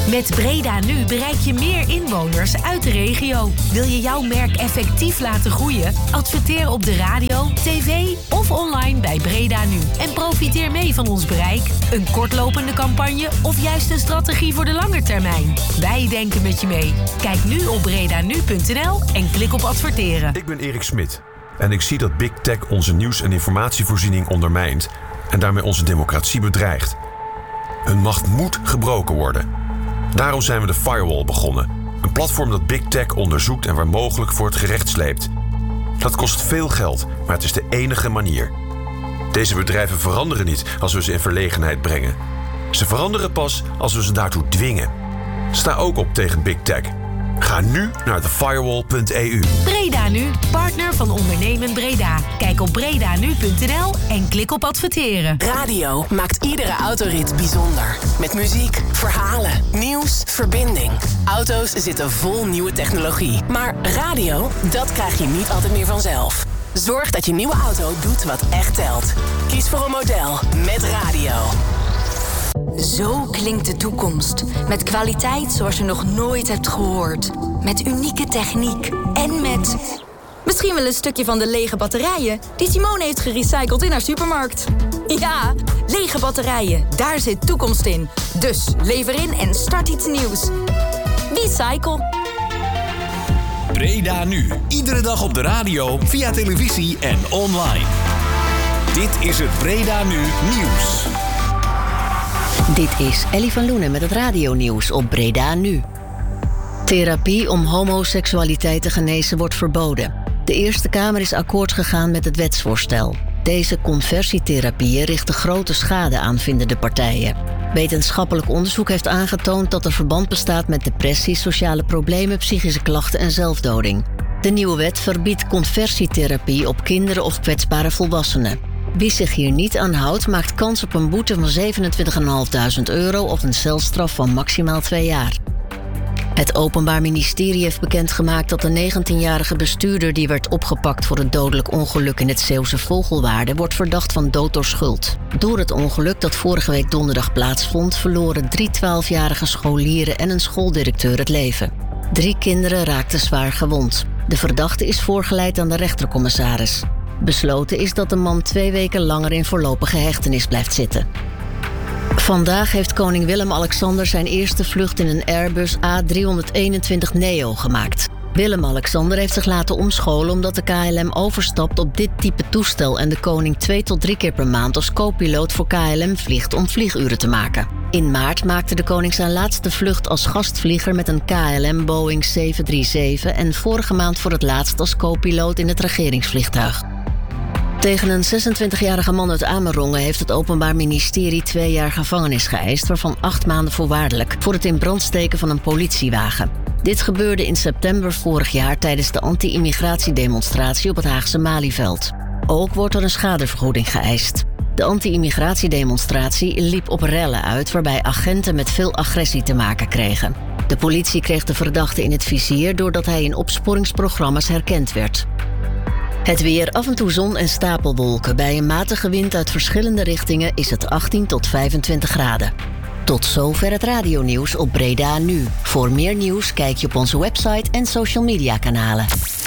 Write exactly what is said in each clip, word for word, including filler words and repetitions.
Met Breda Nu bereik je meer inwoners uit de regio. Wil je jouw merk effectief laten groeien? Adverteer op de radio, tv of online bij Breda Nu. En profiteer mee van ons bereik. Een kortlopende campagne of juist een strategie voor de lange termijn. Wij denken met je mee. Kijk nu op bredanu punt n l en klik op adverteren. Ik ben Erik Smit en ik zie dat Big Tech onze nieuws- en informatievoorziening ondermijnt en daarmee onze democratie bedreigt. Hun macht moet gebroken worden. Daarom zijn we de Firewall begonnen. Een platform dat Big Tech onderzoekt en waar mogelijk voor het gerecht sleept. Dat kost veel geld, maar het is de enige manier. Deze bedrijven veranderen niet als we ze in verlegenheid brengen. Ze veranderen pas als we ze daartoe dwingen. Sta ook op tegen Big Tech. Ga nu naar de firewall punt e u. Breda Nu, partner van Ondernemen Breda. Kijk op bredanu punt n l en klik op adverteren. Radio maakt iedere autorit bijzonder. Met muziek, verhalen, nieuws, verbinding. Auto's zitten vol nieuwe technologie. Maar radio, dat krijg je niet altijd meer vanzelf. Zorg dat je nieuwe auto doet wat echt telt. Kies voor een model met radio. Zo klinkt de toekomst. Met kwaliteit zoals je nog nooit hebt gehoord. Met unieke techniek. En met... misschien wel een stukje van de lege batterijen die Simone heeft gerecycled in haar supermarkt. Ja, lege batterijen. Daar zit toekomst in. Dus lever in en start iets nieuws. Recycle. Breda Nu. Iedere dag op de radio, via televisie en online. Dit is het Breda Nu Nieuws. Dit is Ellie van Loenen met het radionieuws op Breda Nu. Therapie om homoseksualiteit te genezen wordt verboden. De Eerste Kamer is akkoord gegaan met het wetsvoorstel. Deze conversietherapieën richten grote schade aan, vinden de partijen. Wetenschappelijk onderzoek heeft aangetoond dat er verband bestaat met depressie, sociale problemen, psychische klachten en zelfdoding. De nieuwe wet verbiedt conversietherapie op kinderen of kwetsbare volwassenen. Wie zich hier niet aan houdt, maakt kans op een boete van zevenentwintigduizend vijfhonderd euro of een celstraf van maximaal twee jaar. Het Openbaar Ministerie heeft bekendgemaakt dat de negentienjarige bestuurder die werd opgepakt voor het dodelijk ongeluk in het Zeeuwse Vogelwaarde wordt verdacht van dood door schuld. Door het ongeluk dat vorige week donderdag plaatsvond, verloren drie twaalfjarige scholieren en een schooldirecteur het leven. Drie kinderen raakten zwaar gewond. De verdachte is voorgeleid aan de rechtercommissaris. Besloten is dat de man twee weken langer in voorlopige hechtenis blijft zitten. Vandaag heeft koning Willem-Alexander zijn eerste vlucht in een Airbus A driehonderdeenentwintig neo gemaakt. Willem-Alexander heeft zich laten omscholen omdat de K L M overstapt op dit type toestel en de koning twee tot drie keer per maand als co-piloot voor K L M vliegt om vlieguren te maken. In maart maakte de koning zijn laatste vlucht als gastvlieger met een K L M Boeing zeven drie zeven en vorige maand voor het laatst als co-piloot in het regeringsvliegtuig. Tegen een zesentwintigjarige man uit Amerongen heeft het Openbaar Ministerie twee jaar gevangenis geëist, waarvan acht maanden voorwaardelijk, voor het in brand steken van een politiewagen. Dit gebeurde in september vorig jaar tijdens de anti-immigratiedemonstratie op het Haagse Malieveld. Ook wordt er een schadevergoeding geëist. De anti-immigratiedemonstratie liep op rellen uit, waarbij agenten met veel agressie te maken kregen. De politie kreeg de verdachte in het vizier doordat hij in opsporingsprogramma's herkend werd. Het weer, af en toe zon en stapelwolken. Bij een matige wind uit verschillende richtingen is het achttien tot vijfentwintig graden. Tot zover het radionieuws op Breda Nu. Voor meer nieuws kijk je op onze website en social media kanalen.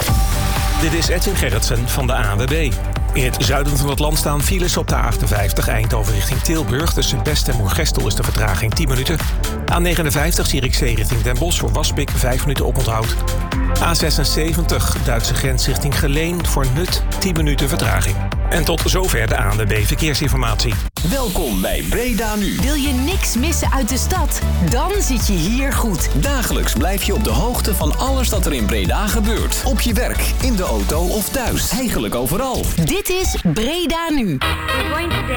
Dit is Edwin Gerritsen van de A N W B. In het zuiden van het land staan files op de A achtenvijftig Eindhoven richting Tilburg. Tussen Best en Moergestel is de vertraging tien minuten. A negenenvijftig Zierikzee richting Den Bosch voor Waspik vijf minuten oponthoud. A zesenzeventig Duitse grens richting Geleen voor Nut tien minuten vertraging. En tot zover de A N W B Verkeersinformatie. Welkom bij Breda Nu. Wil je niks missen uit de stad? Dan zit je hier goed. Dagelijks blijf je op de hoogte van alles dat er in Breda gebeurt. Op je werk, in de auto of thuis. Eigenlijk overal. Dit is Breda Nu.